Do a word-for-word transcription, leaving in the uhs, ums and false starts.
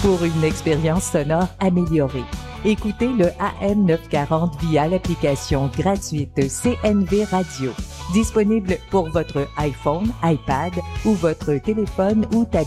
pour une expérience sonore améliorée. Écoutez le A M neuf cent quarante via l'application gratuite C N V Radio, disponible pour votre iPhone, iPad ou votre téléphone ou tablette.